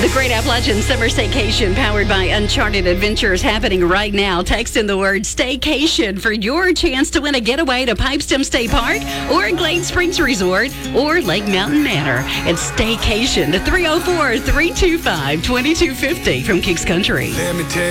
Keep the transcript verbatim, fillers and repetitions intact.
The Great Appalachian Summer Staycation powered by Uncharted Adventures happening right now. Text in the word staycation for your chance to win a getaway to Pipestem State Park or Glade Springs Resort or Lake Mountain Manor. It's staycation to three oh four, three two five, two two five oh from Kicks Country. Let me tell